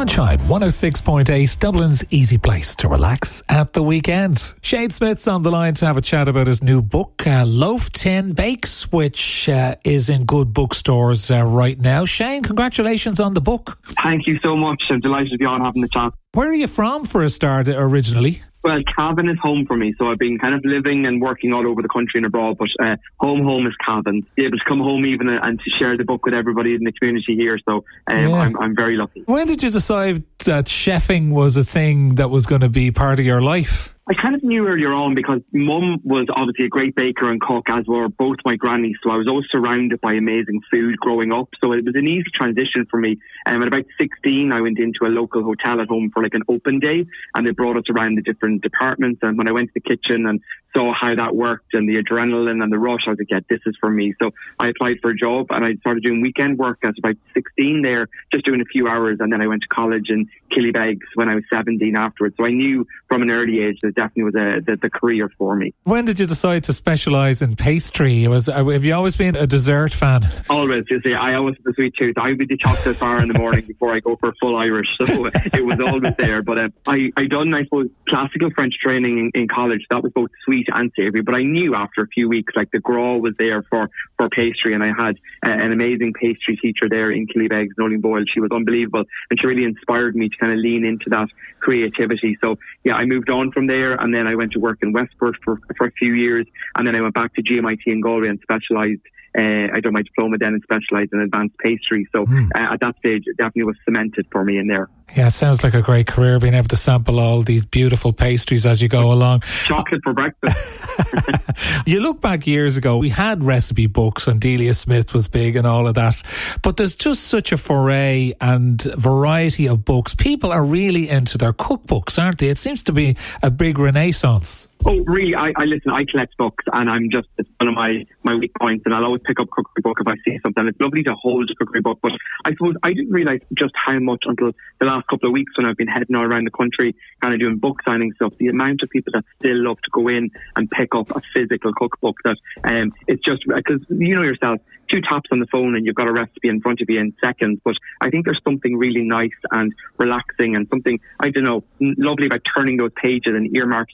Sunshine 106.8, Dublin's easy place to relax at the weekend. Shane Smith's on the line to have a chat about his new book, Loaf Tin Bakes, which is in good bookstores right now. Shane, congratulations on the book. Thank you so much. I'm delighted to be on having the chat. Where are you from for a start originally? Well, Cavan is home for me, so I've been kind of living and working all over the country and abroad, but home is Cavan. To be able to come home even and to share the book with everybody in the community here, so I'm very lucky. When did you decide that chefing was a thing that was going to be part of your life? I kind of knew earlier on because Mum was obviously a great baker and cook, as were both my grannies, so I was always surrounded by amazing food growing up, so it was an easy transition for me. At about 16, I went into a local hotel at home for like an open day, and they brought us around the different departments, and when I went to the kitchen and saw how that worked and the adrenaline and the rush, I was like, yeah, this is for me. So I applied for a job and I started doing weekend work at about 16 there, just doing a few hours, and then I went to college in Killybegs when I was 17 afterwards. So I knew from an early age that definitely was the career for me. When did you decide to specialise in pastry? Have you always been a dessert fan? Always. You see, I always have the sweet tooth. I would be the chocolate bar in the morning before I go for full Irish. So it was always there. But I done, I suppose, classical French training in college. That was both sweet and savoury. But I knew after a few weeks, like the graw was there for pastry. And I had an amazing pastry teacher there in Killybegs, Noeline Boyle. She was unbelievable. And she really inspired me to kind of lean into that creativity. So yeah, I moved on from there, and then I went to work in Westport for a few years, and then I went back to GMIT in Galway and specialised. I done my diploma then and specialised in advanced pastry. So at that stage, it definitely was cemented for me in there. Yeah, it sounds like a great career, being able to sample all these beautiful pastries as you go along. Chocolate for breakfast. You look back years ago, we had recipe books and Delia Smith was big and all of that. But there's just such a foray and variety of books. People are really into their cookbooks, aren't they? It seems to be a big renaissance. Oh, really? I listen, I collect books, and it's one of my weak points, and I'll always pick up a cookery book if I see something. It's lovely to hold a cookery book, but I suppose I didn't realise just how much until the last couple of weeks when I've been heading all around the country kind of doing book signing stuff, the amount of people that still love to go in and pick up a physical cookbook. That it's just because you know yourself, 2 taps on the phone and you've got a recipe in front of you in seconds. But I think there's something really nice and relaxing and something, I don't know, lovely about turning those pages and earmarking